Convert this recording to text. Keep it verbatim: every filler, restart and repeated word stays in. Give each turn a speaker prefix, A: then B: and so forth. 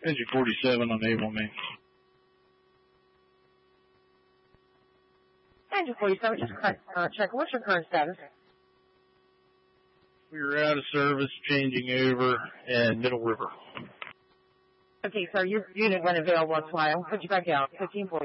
A: Engine forty-seven on Able Me.
B: Engine forty-seven, just uh, check. What's your current status?
A: We were out of service, changing over at Middle River.
B: Okay, sir, your unit went available. That's why I'll put you back out. fifteen forty.